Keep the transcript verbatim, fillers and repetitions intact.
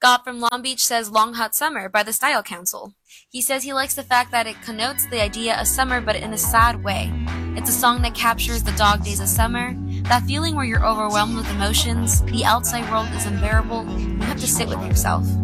Scott from Long Beach says Long Hot Summer by the Style Council. He says he likes the fact that it connotes the idea of summer but in a sad way. It's a song that captures the dog days of summer, that feeling where you're overwhelmed with emotions, the outside world is unbearable, you have to sit with yourself.